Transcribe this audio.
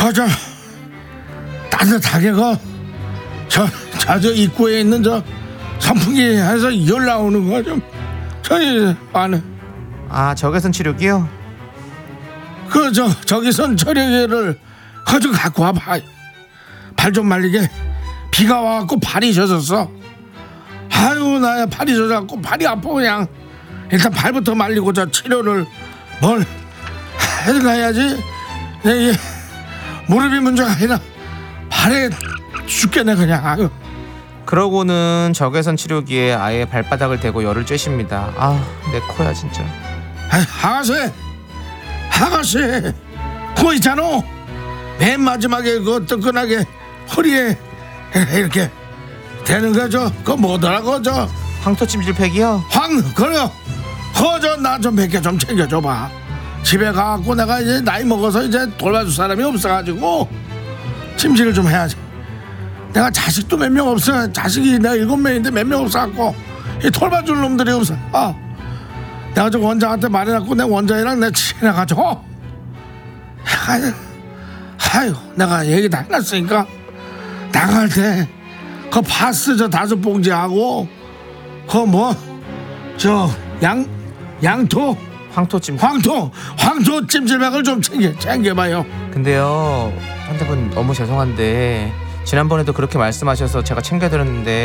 저 따뜻하게 저 입구에 있는 저 선풍기에서 열 나오는 거 좀 저기 안에. 적외선 치료기요? 저기선 처리기를 좀 갖고 와봐. 발 좀 말리게. 비가 와갖고 발이 젖었어. 아유 나야 발이 젖어갖고 발이 아파. 그냥 일단 발부터 말리고 저 치료를 뭘 해야지. 이게 무릎이 문제가 아니라 발에 죽겠네 그냥. 아유. 그러고는 적외선 치료기에 아예 발바닥을 대고 열을 쬐십니다. 내 코야 진짜. 아가씨 그거 있잖아. 맨 마지막에 그 뜨끈하게 허리에 이렇게 되는 거죠. 그거 뭐더라고 저 황토찜질팩이요? 그래요. 나 좀 몇 개 좀 챙겨줘봐. 집에 가갖고 내가 이제 나이 먹어서 이제 돌봐줄 사람이 없어가지고 찜질을 좀 해야지. 내가 자식도 몇 명 없어. 자식이 내가 7명인데 몇 명 없어갖고 이 돌봐줄 놈들이 없어. 내가 저 원장한테 말해갖고 내 원장이랑 내 친해가지고 아유 내가 얘기 다 해놨으니까 나갈 때 그 파스 저 5봉지하고 그 양토 황토 찜질백을 좀 챙겨봐요. 근데요 환자분 너무 죄송한데 지난번에도 그렇게 말씀하셔서 제가 챙겨드렸는데